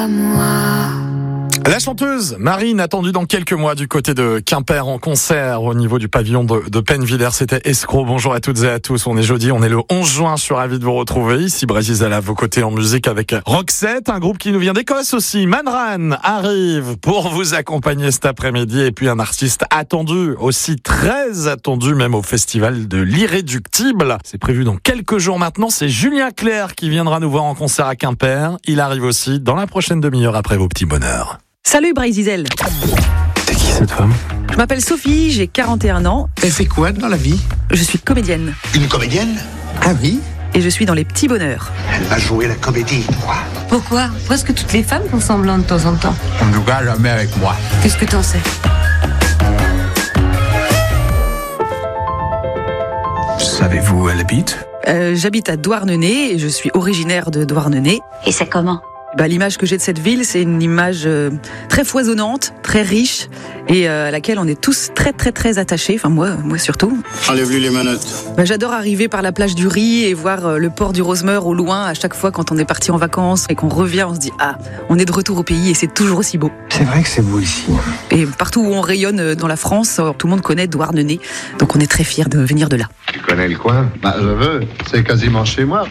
La chanteuse Marine, attendue dans quelques mois du côté de Quimper en concert au niveau du pavillon de Pennevillers. C'était Escroc. Bonjour à toutes et à tous. On est jeudi, on est le 11 juin. Je suis ravi de vous retrouver ici. Brésil à vos côtés en musique avec Roxette, un groupe qui nous vient d'Écosse aussi. Manran arrive pour vous accompagner cet après-midi. Et puis un artiste attendu, aussi très attendu même au festival de l'Irréductible. C'est prévu dans quelques jours maintenant. C'est Julien Clerc qui viendra nous voir en concert à Quimper. Il arrive aussi dans la prochaine demi-heure après vos petits bonheurs. Salut Brésil. C'est qui cette femme? Je m'appelle Sophie, j'ai 41 ans. Elle fait quoi dans la vie? Je suis comédienne. Une comédienne? Ah oui? Et je suis dans les petits bonheurs. Elle va jouer la comédie, toi. Pourquoi? Presque toutes les femmes font semblant de temps en temps. En tout cas, jamais avec moi. Qu'est-ce que t'en sais? Savez-vous où elle habite? J'habite à Douarnenez et je suis originaire de Douarnenez. Et c'est comment? L'image que j'ai de cette ville, c'est une image très foisonnante, très riche et à laquelle on est tous très très très attachés. Enfin moi surtout. Enlève-lui les menottes. J'adore arriver par la plage du Ry et voir le port du Rosemeur au loin à chaque fois quand on est parti en vacances et qu'on revient, on se dit on est de retour au pays et c'est toujours aussi beau. C'est vrai que c'est beau ici. Et partout où on rayonne dans la France, tout le monde connaît Douarnenez, donc on est très fiers de venir de là. Tu connais le coin? Je veux, c'est quasiment chez moi.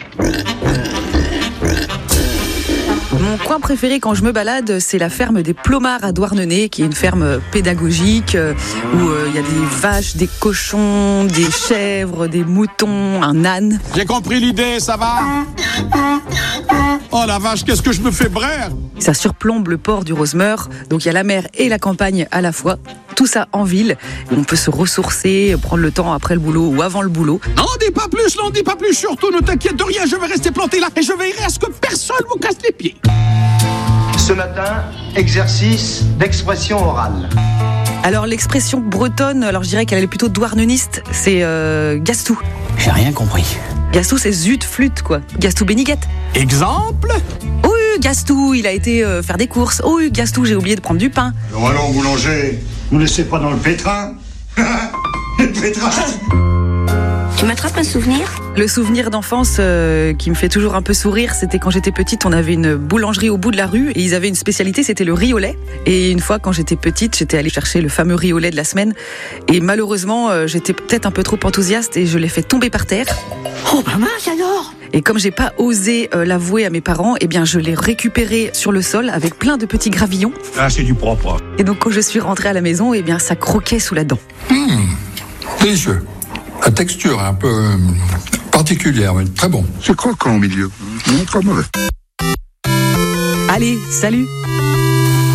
Mon coin préféré quand je me balade, c'est la ferme des Plomards à Douarnenez, qui est une ferme pédagogique où il y a des vaches, des cochons, des chèvres, des moutons, un âne. J'ai compris l'idée, ça va? Oh la vache, qu'est-ce que je me fais braire! Ça surplombe le port du Rosemeur, donc il y a la mer et la campagne à la fois. Tout ça en ville, on peut se ressourcer, prendre le temps après le boulot ou avant le boulot. N'en dis pas plus, n'en dis pas plus, surtout ne t'inquiète de rien, je vais rester planté là et je veillerai à ce que personne vous casse les pieds. Ce matin, exercice d'expression orale. Alors l'expression bretonne, je dirais qu'elle est plutôt douarneniste, c'est gastou. J'ai rien compris. Gastou c'est zut flûte quoi, Gastou Béniguette. Exemple? Oh Gastou, il a été faire des courses. Oh Gastou, j'ai oublié de prendre du pain. Allons, boulanger, nous laissez pas dans le pétrin. Le pétrin. Tu m'attrapes un souvenir? Le souvenir d'enfance qui me fait toujours un peu sourire, c'était quand j'étais petite, on avait une boulangerie au bout de la rue et ils avaient une spécialité, c'était le riz au lait. Et une fois, quand j'étais petite, j'étais allée chercher le fameux riz au lait de la semaine. Et malheureusement, j'étais peut-être un peu trop enthousiaste et je l'ai fait tomber par terre. Oh bah mince alors! Et comme j'ai pas osé l'avouer à mes parents, je l'ai récupéré sur le sol avec plein de petits gravillons. Ah, c'est du propre. Et donc quand je suis rentrée à la maison, ça croquait sous la dent. Délicieux. La texture est un peu particulière, mais très bon. C'est croquant au milieu. Non, pas mauvais. Allez, salut!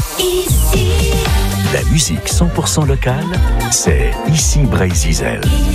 La musique 100% locale, c'est ici Brésil.